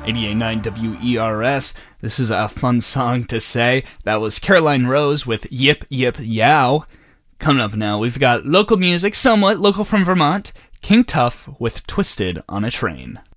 88.9 WERS. This is a fun song to say. That was Caroline Rose with Yip Yip Yow. Coming up now, we've got local music, somewhat local from Vermont. King Tuff with Twisted on a Train.